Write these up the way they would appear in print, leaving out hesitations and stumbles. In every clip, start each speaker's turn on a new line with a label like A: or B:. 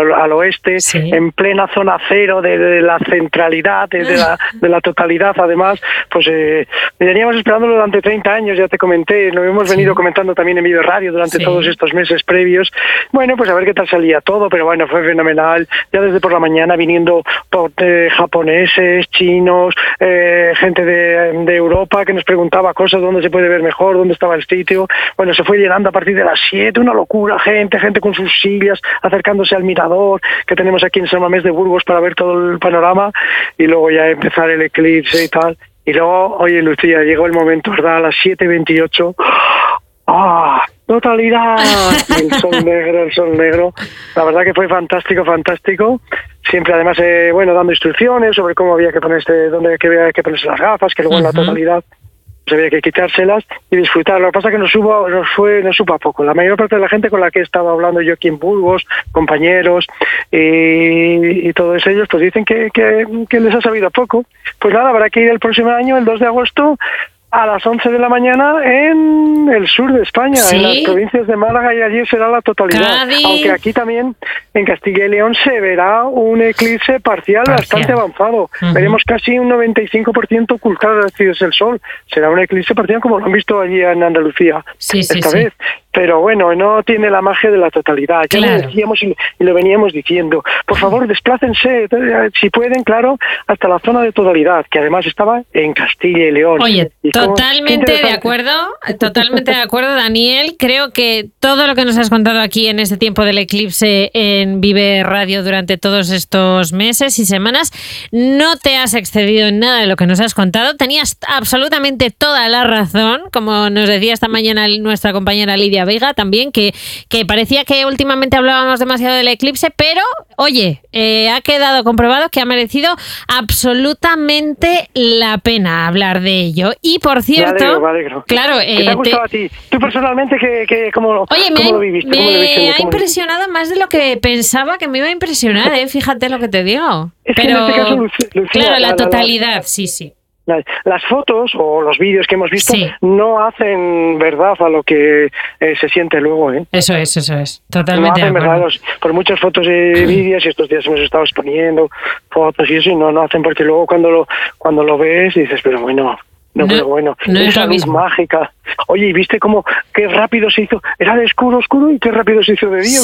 A: al oeste, en plena zona cero de la centralidad, de la totalidad, además, pues veníamos esperándolo durante 30 años, ya te comenté, lo hemos venido comentando también en Vive Radio durante todos estos meses previos. Bueno, pues a ver qué tal salía todo, pero bueno, fue fenomenal, ya desde por la mañana viniendo japoneses, chinos, gente de Europa que nos preguntaba cosas, dónde se puede ver mejor, dónde estaba el sitio. Bueno, se fue llenando a partir de las 7, una locura, gente con sus sillas, acercándose al mirador que tenemos aquí en San Mamés de Burgos para ver todo el panorama, y luego ya empezar el eclipse y tal. Y luego, oye, Lucía, llegó el momento, ¿verdad? A las 7:28. ¡Ah! ¡Totalidad! El sol negro. La verdad que fue fantástico. Siempre, además, dando instrucciones sobre cómo había que ponerse, dónde había que ponerse las gafas, que luego en la totalidad pues había que quitárselas y disfrutar. Lo que pasa es que nos supo a poco. La mayor parte de la gente con la que he estado hablando yo aquí en Burgos, compañeros y todos ellos, pues dicen que les ha sabido a poco. Pues nada, habrá que ir el próximo año, el 2 de agosto, a las 11 de la mañana en el sur de España, en las provincias de Málaga, y allí será la totalidad. Cádiz. Aunque aquí también, en Castilla y León, se verá un eclipse parcial bastante avanzado. Veremos casi un 95% ocultado, es decir, es el sol. Será un eclipse parcial como lo han visto allí en Andalucía esta vez. Pero bueno, no tiene la magia de la totalidad. Ya lo decíamos y lo veníamos diciendo. Por favor, desplácense, si pueden, claro, hasta la zona de totalidad, que además estaba en Castilla y León.
B: Oye, totalmente de acuerdo, Daniel. Creo que todo lo que nos has contado aquí en este tiempo del eclipse en Vive Radio durante todos estos meses y semanas, no te has excedido en nada de lo que nos has contado. Tenías absolutamente toda la razón, como nos decía esta mañana nuestra compañera Lidia Vega también, que parecía que últimamente hablábamos demasiado del eclipse, pero oye, ha quedado comprobado que ha merecido absolutamente la pena hablar de ello. Y por cierto,
A: me alegro.
B: Claro,
A: ¿qué te ha gustado a ti? Tú personalmente, ¿cómo lo viviste?
B: Me ha impresionado más de lo que pensaba que me iba a impresionar, fíjate lo que te digo.
A: Pero en este caso, Lucía,
B: claro, la totalidad, sí.
A: Las fotos o los vídeos que hemos visto no hacen verdad a lo que se siente luego. Eso
B: es. Totalmente.
A: No hacen verdad. Por muchas fotos y vídeos, y estos días hemos estado exponiendo fotos y eso, y no hacen, porque luego cuando lo ves dices, pero bueno... No, esa luz mágica. Oye, ¿y viste qué rápido se hizo? Era de oscuro y qué rápido se hizo de día.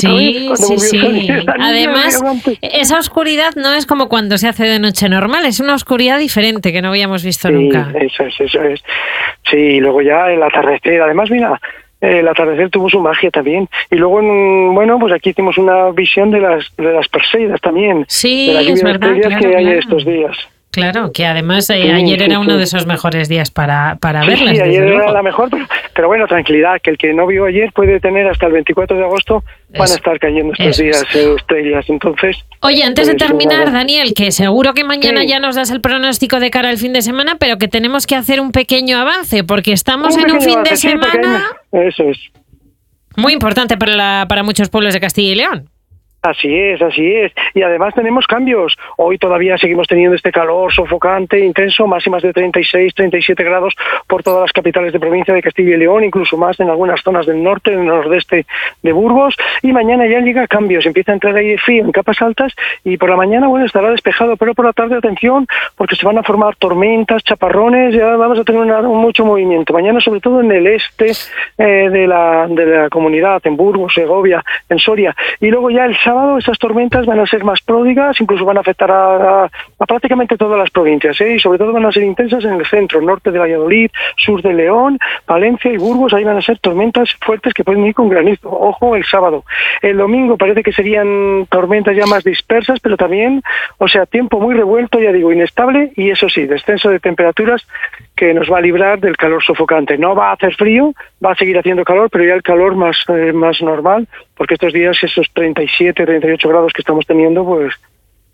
B: Sí. Además, esa oscuridad no es como cuando se hace de noche normal, es una oscuridad diferente que no habíamos visto nunca.
A: Eso es. Sí, y luego ya el atardecer. Además, mira, el atardecer tuvo su magia también. Y luego, pues aquí hicimos una visión de las Perseidas también.
B: Sí,
A: de las lluvias estrellas que hay estos días.
B: Claro, que además ayer era uno de esos mejores días para verlas.
A: Sí, ayer era la mejor, pero bueno, tranquilidad, que el que no vio ayer puede tener hasta el 24 de agosto, van a estar cayendo estos días estrellas, entonces...
B: Oye, antes de terminar, Daniel, que seguro que mañana ya nos das el pronóstico de cara al fin de semana, pero que tenemos que hacer un pequeño avance, porque estamos en un fin de semana...
A: Eso es.
B: Muy importante para muchos pueblos de Castilla y León.
A: Así es. Y además tenemos cambios. Hoy todavía seguimos teniendo este calor sofocante, intenso, máximas de 36, 37 grados por todas las capitales de provincia de Castilla y León, incluso más en algunas zonas del norte, del nordeste de Burgos. Y mañana ya llega cambios. Empieza a entrar aire frío en capas altas y por la mañana, estará despejado, pero por la tarde, atención, porque se van a formar tormentas, chaparrones, ya vamos a tener mucho movimiento. Mañana, sobre todo en el este de la comunidad, en Burgos, Segovia, en Soria. Y luego ya el sábado esas tormentas van a ser más pródigas, incluso van a afectar a prácticamente todas las provincias, y sobre todo van a ser intensas en el centro, norte de Valladolid, sur de León, Palencia y Burgos. Ahí van a ser tormentas fuertes que pueden ir con granizo. Ojo, el sábado. El domingo parece que serían tormentas ya más dispersas, pero también, tiempo muy revuelto, ya digo, inestable, y eso sí, descenso de temperaturas que nos va a librar del calor sofocante. No va a hacer frío, va a seguir haciendo calor, pero ya el calor más normal, porque estos días esos 37, 38 grados que estamos teniendo, pues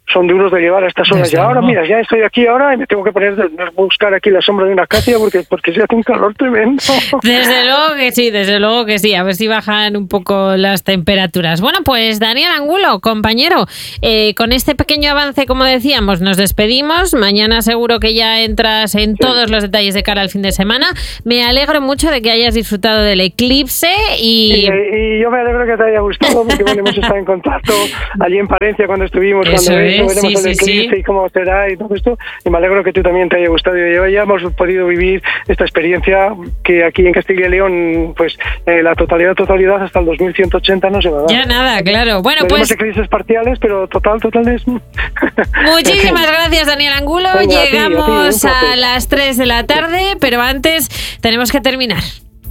A: son duros de llevar a estas horas. Ya ahora, mira, ya estoy aquí ahora y me tengo que poner a buscar aquí la sombra de una acacia porque se hace un calor tremendo.
B: Desde luego que sí. A ver si bajan un poco las temperaturas. Bueno, pues Daniel Angulo, compañero, con este pequeño avance, como decíamos, nos despedimos. Mañana seguro que ya entras en todos los detalles de cara al fin de semana. Me alegro mucho de que hayas disfrutado del eclipse y
A: yo me alegro que te haya gustado porque bueno, hemos estado en contacto allí en Palencia cuando estuvimos, veremos el eclipse y cómo será y todo esto, y me alegro que tú también te haya gustado y hoy ya hemos podido vivir esta experiencia que aquí en Castilla y León pues la totalidad hasta el 2180 no se va a dar.
B: Ya nada, claro. Bueno,
A: tenemos eclipses parciales, pero total es...
B: Muchísimas gracias, Daniel Angulo.
A: Venga,
B: llegamos a las 3 de la tarde, pero antes tenemos que terminar.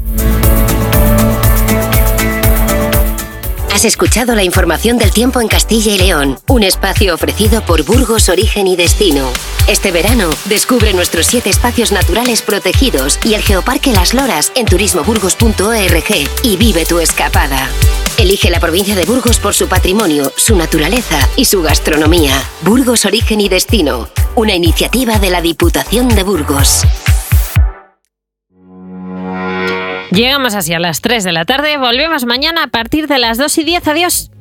C: Has escuchado la información del tiempo en Castilla y León, un espacio ofrecido por Burgos Origen y Destino. Este verano, descubre nuestros 7 espacios naturales protegidos y el Geoparque Las Loras en turismoburgos.org y vive tu escapada. Elige la provincia de Burgos por su patrimonio, su naturaleza y su gastronomía. Burgos Origen y Destino, una iniciativa de la Diputación de Burgos.
B: Llegamos así a las 3 de la tarde. Volvemos mañana a partir de las 2:10. Adiós.